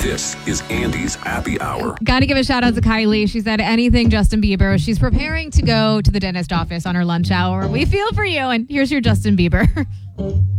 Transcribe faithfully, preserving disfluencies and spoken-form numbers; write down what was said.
This is Andy's Happy Hour. Got to give a shout out to Kylie. She said anything Justin Bieber. She's preparing to go to the dentist office on her lunch hour. We feel for you. And here's your Justin Bieber.